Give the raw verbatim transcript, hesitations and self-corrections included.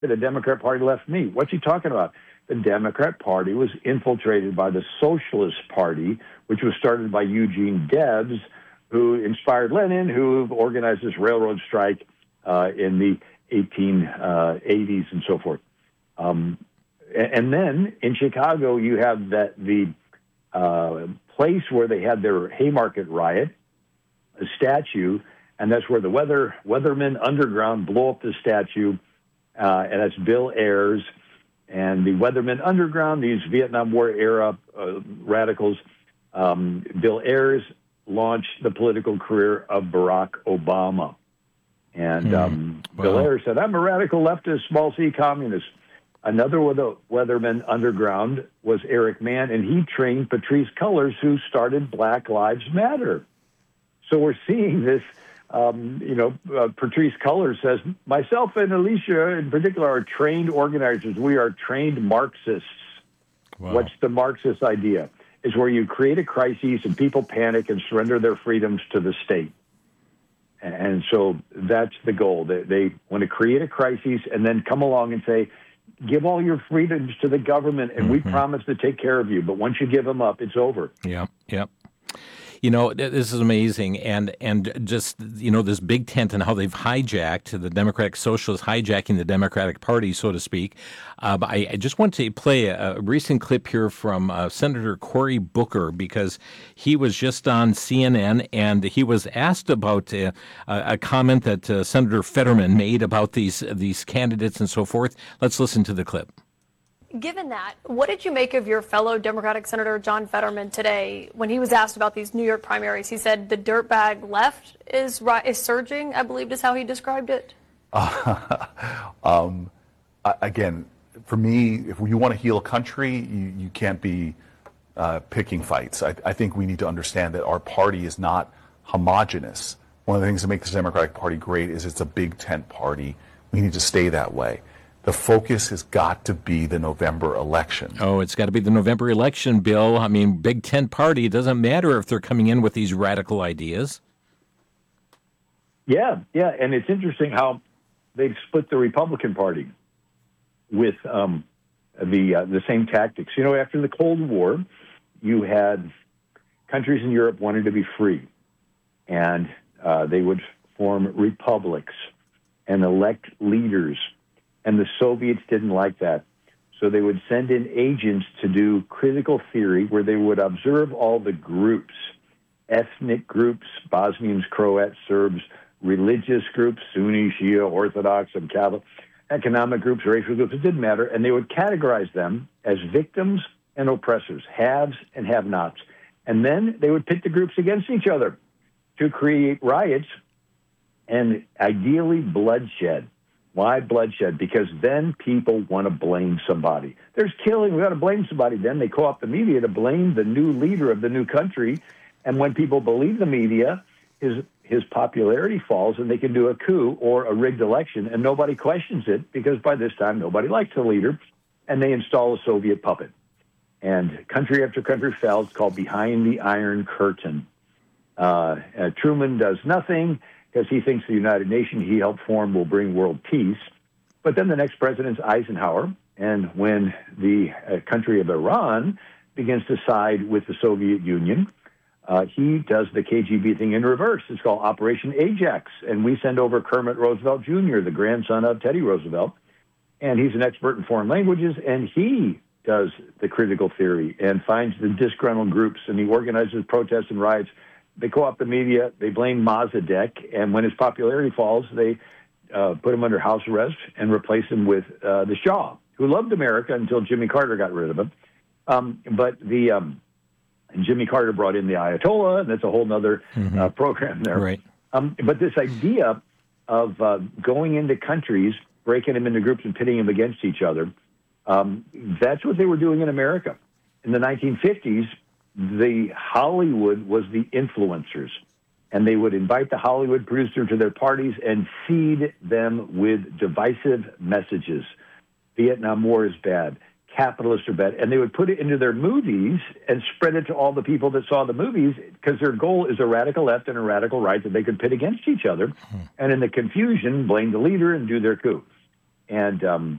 The Democrat Party left me. What's he talking about? The Democrat Party was infiltrated by the Socialist Party, which was started by Eugene Debs, who inspired Lenin, who organized this railroad strike uh, in the eighteen eighties and so forth. Um, and then in Chicago, you have that the uh, place where they had their Haymarket riot, a statue, and that's where the Weather Weathermen Underground blow up the statue, uh, and that's Bill Ayers. And the Weathermen Underground, these Vietnam War era uh, radicals, um, Bill Ayers launched the political career of Barack Obama. And hmm. um, wow. Bill Ayers said, I'm a radical leftist, small C communist. Another of the Weathermen Underground was Eric Mann, and he trained Patrisse Cullors, who started Black Lives Matter. So we're seeing this, um, you know, uh, Patrisse Cullors says, myself and Alicia in particular are trained organizers. We are trained Marxists. Wow. What's the Marxist idea? Is where you create a crisis and people panic and surrender their freedoms to the state. And so that's the goal. They, they want to create a crisis and then come along and say, give all your freedoms to the government, and mm-hmm. we promise to take care of you. But once you give them up, it's over. Yeah, yeah. You know, this is amazing. And and just, you know, this big tent and how they've hijacked, the Democratic Socialists hijacking the Democratic Party, so to speak. Uh, I, I just want to play a, a recent clip here from uh, Senator Cory Booker, because he was just on C N N and he was asked about uh, a comment that uh, Senator Fetterman made about these these candidates and so forth. Let's listen to the clip. Given that, what did you make of your fellow Democratic Senator John Fetterman today when he was asked about these New York primaries? He said the dirtbag left is is surging, I believe is how he described it. Uh, um, again, for me, if you want to heal a country, you, you can't be uh, picking fights. I, I think we need to understand that our party is not homogenous. One of the things that makes the Democratic Party great is it's a big tent party. We need to stay that way. The focus has got to be the November election. Oh, it's got to be the November election, Bill. I mean, big tent party. It doesn't matter if they're coming in with these radical ideas. Yeah, yeah, and it's interesting how they've split the Republican Party with um, the uh, the same tactics. You know, after the Cold War, you had countries in Europe wanting to be free, and uh, they would form republics and elect leaders. And the Soviets didn't like that. So they would send in agents to do critical theory where they would observe all the groups, ethnic groups, Bosnians, Croats, Serbs, religious groups, Sunni, Shia, Orthodox, and Catholic, economic groups, racial groups, it didn't matter. And they would categorize them as victims and oppressors, haves and have-nots. And then they would pit the groups against each other to create riots and ideally bloodshed. Why bloodshed? Because then people want to blame somebody. There's killing. We got to blame somebody. Then they co-opt the media to blame the new leader of the new country. And when people believe the media, his his popularity falls, and they can do a coup or a rigged election, and nobody questions it because by this time nobody likes the leader, and they install a Soviet puppet. And country after country fell. It's called Behind the Iron Curtain. Uh, uh, Truman does nothing, because he thinks the United Nations he helped form will bring world peace. But then the next president's Eisenhower, and when the uh, country of Iran begins to side with the Soviet Union, uh, he does the K G B thing in reverse. It's called Operation Ajax, and we send over Kermit Roosevelt Junior, the grandson of Teddy Roosevelt, and he's an expert in foreign languages, and he does the critical theory and finds the disgruntled groups, and he organizes protests and riots. They co-opt the media, they blame Mossadegh, and when his popularity falls, they uh, put him under house arrest and replace him with uh, the Shah, who loved America until Jimmy Carter got rid of him. Um, but the um, Jimmy Carter brought in the Ayatollah, and that's a whole other mm-hmm. uh, program there. Right. Um, but this idea of uh, going into countries, breaking them into groups and pitting them against each other, um, that's what they were doing in America. In the nineteen fifties, the Hollywood was the influencers, and they would invite the Hollywood producer to their parties and feed them with divisive messages. Vietnam War is bad. Capitalists are bad. And they would put it into their movies and spread it to all the people that saw the movies because their goal is a radical left and a radical right that they could pit against each other. Hmm. And in the confusion, blame the leader and do their coup. and um,